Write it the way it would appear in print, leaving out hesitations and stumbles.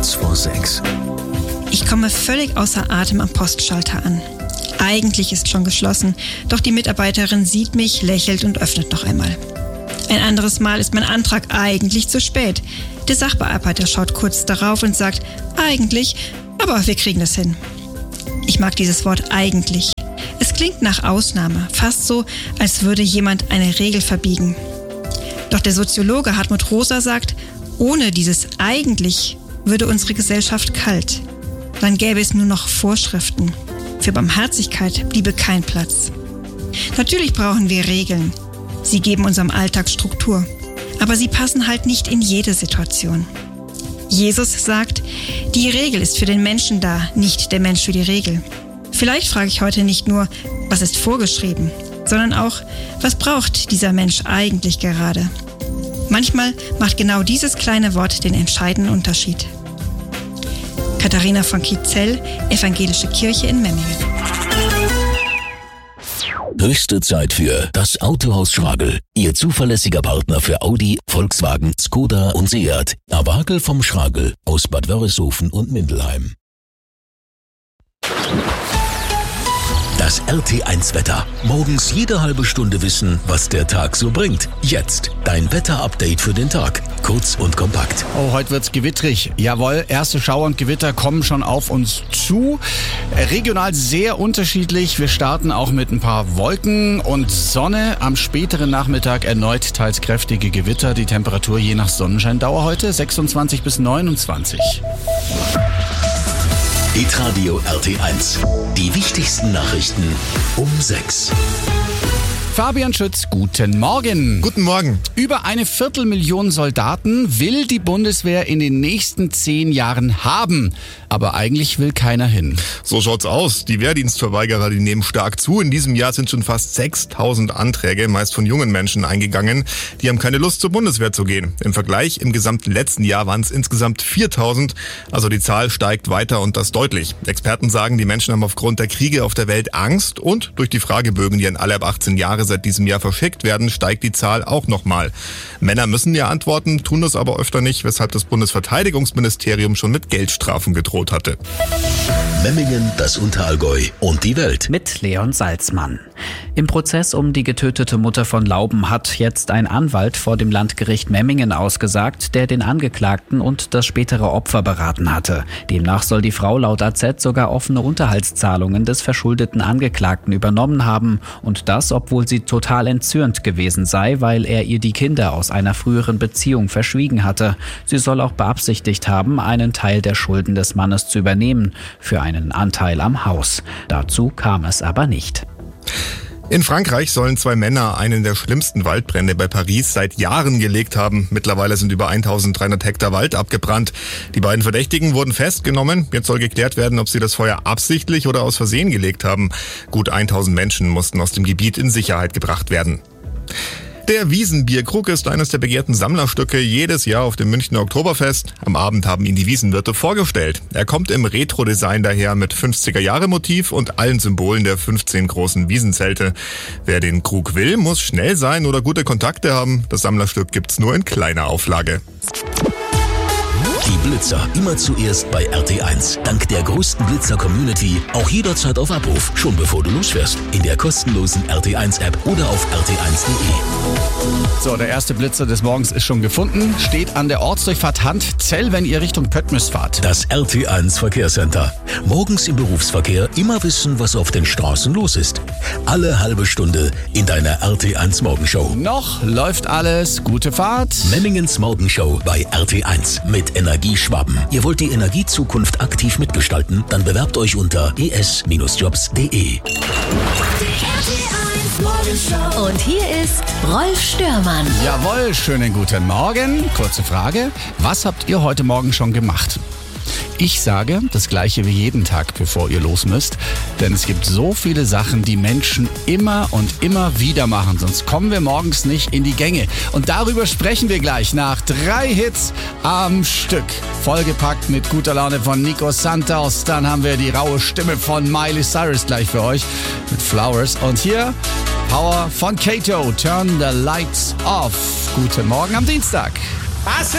6:15. Ich komme völlig außer Atem am Postschalter an. Eigentlich ist schon geschlossen, doch die Mitarbeiterin sieht mich, lächelt und öffnet noch einmal. Ein anderes Mal ist mein Antrag eigentlich zu spät. Der Sachbearbeiter schaut kurz darauf und sagt, eigentlich, aber wir kriegen das hin. Ich mag dieses Wort eigentlich. Es klingt nach Ausnahme, fast so, als würde jemand eine Regel verbiegen. Doch der Soziologe Hartmut Rosa sagt, ohne dieses eigentlich würde unsere Gesellschaft kalt. Dann gäbe es nur noch Vorschriften. Für Barmherzigkeit bliebe kein Platz. Natürlich brauchen wir Regeln. Sie geben unserem Alltag Struktur. Aber sie passen halt nicht in jede Situation. Jesus sagt, die Regel ist für den Menschen da, nicht der Mensch für die Regel. Vielleicht frage ich heute nicht nur, was ist vorgeschrieben, sondern auch, was braucht dieser Mensch eigentlich gerade? Manchmal macht genau dieses kleine Wort den entscheidenden Unterschied. Katharina von Kietzell, Evangelische Kirche in Memmingen. Höchste Zeit für das Autohaus Schragel. Ihr zuverlässiger Partner für Audi, Volkswagen, Skoda und Seat. Abagel vom Schragel aus Bad Wörishofen und Mindelheim. Das RT1-Wetter. Morgens jede halbe Stunde wissen, was der Tag so bringt. Jetzt dein Wetter-Update für den Tag. Kurz und kompakt. Oh, heute wird's gewittrig. Jawohl, erste Schauer und Gewitter kommen schon auf uns zu. Regional sehr unterschiedlich. Wir starten auch mit ein paar Wolken und Sonne. Am späteren Nachmittag erneut teils kräftige Gewitter. Die Temperatur je nach Sonnenscheindauer heute 26 bis 29. Hitradio RT1. Die wichtigsten Nachrichten um 6. Fabian Schütz, guten Morgen. Guten Morgen. Über 250.000 Soldaten will die Bundeswehr in den nächsten 10 Jahren haben. Aber eigentlich will keiner hin. So schaut's aus. Die Wehrdienstverweigerer, die nehmen stark zu. In diesem Jahr sind schon fast 6.000 Anträge, meist von jungen Menschen, eingegangen. Die haben keine Lust, zur Bundeswehr zu gehen. Im Vergleich, im gesamten letzten Jahr waren es insgesamt 4.000. Also die Zahl steigt weiter und das deutlich. Experten sagen, die Menschen haben aufgrund der Kriege auf der Welt Angst und durch die Fragebögen, die an alle ab 18 Jahre seit diesem Jahr verschickt werden, steigt die Zahl auch nochmal. Männer müssen ja antworten, tun das aber öfter nicht, weshalb das Bundesverteidigungsministerium schon mit Geldstrafen gedroht hatte. Memmingen, das Unterallgäu und die Welt. Mit Leon Salzmann. Im Prozess um die getötete Mutter von Lauben hat jetzt ein Anwalt vor dem Landgericht Memmingen ausgesagt, der den Angeklagten und das spätere Opfer beraten hatte. Demnach soll die Frau laut AZ sogar offene Unterhaltszahlungen des verschuldeten Angeklagten übernommen haben. Und das, obwohl sie total entzürnt gewesen sei, weil er ihr die Kinder aus einer früheren Beziehung verschwiegen hatte. Sie soll auch beabsichtigt haben, einen Teil der Schulden des Mannes zu übernehmen, für einen Anteil am Haus. Dazu kam es aber nicht. In Frankreich sollen 2 Männer einen der schlimmsten Waldbrände bei Paris seit Jahren gelegt haben. Mittlerweile sind über 1.300 Hektar Wald abgebrannt. Die beiden Verdächtigen wurden festgenommen. Jetzt soll geklärt werden, ob sie das Feuer absichtlich oder aus Versehen gelegt haben. Gut 1.000 Menschen mussten aus dem Gebiet in Sicherheit gebracht werden. Der Wiesenbierkrug ist eines der begehrten Sammlerstücke jedes Jahr auf dem Münchner Oktoberfest. Am Abend haben ihn die Wiesenwirte vorgestellt. Er kommt im Retro-Design daher mit 50er-Jahre-Motiv und allen Symbolen der 15 großen Wiesenzelte. Wer den Krug will, muss schnell sein oder gute Kontakte haben. Das Sammlerstück gibt's nur in kleiner Auflage. Die Blitzer immer zuerst bei RT1. Dank der größten Blitzer-Community auch jederzeit auf Abruf, schon bevor du losfährst. In der kostenlosen RT1-App oder auf rt1.de. So, der erste Blitzer des Morgens ist schon gefunden. Steht an der Ortsdurchfahrt Handzell, wenn ihr Richtung Pöttmes fahrt. Das RT1 Verkehrscenter. Morgens im Berufsverkehr immer wissen, was auf den Straßen los ist. Alle halbe Stunde in deiner RT1 Morgenshow. Noch läuft alles. Gute Fahrt. Memmingens Morgenshow bei RT1 mit Energieschwaben. Ihr wollt die Energiezukunft aktiv mitgestalten? Dann bewerbt euch unter es-jobs.de. Und hier ist Rolf Störmann. Jawohl, schönen guten Morgen. Kurze Frage. Was habt ihr heute Morgen schon gemacht? Ich sage das Gleiche wie jeden Tag, bevor ihr los müsst. Denn es gibt so viele Sachen, die Menschen immer und immer wieder machen. Sonst kommen wir morgens nicht in die Gänge. Und darüber sprechen wir gleich nach 3 Hits am Stück. Vollgepackt mit guter Laune von Nico Santos. Dann haben wir die raue Stimme von Miley Cyrus gleich für euch mit Flowers. Und hier Power von Kato. Turn the lights off. Guten Morgen am Dienstag.